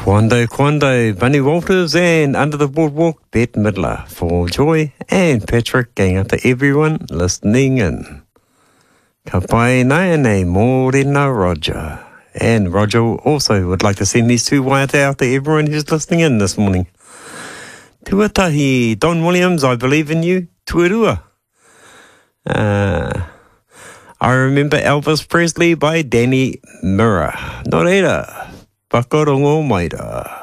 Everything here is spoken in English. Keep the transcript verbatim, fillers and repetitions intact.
Quando, Quando, Bunny Walters and Under the Boardwalk, Bette Midler for Joy and Patrick, going out to everyone listening in. Ka pai nei nei mōrena Roger. And Roger also would like to send these two waiata out to everyone who's listening in this morning. Tuatahi, Don Williams, I believe in you. Tuarua. Uh, I remember Elvis Presley by Danny Mira. Nō reira, whakarongo maira.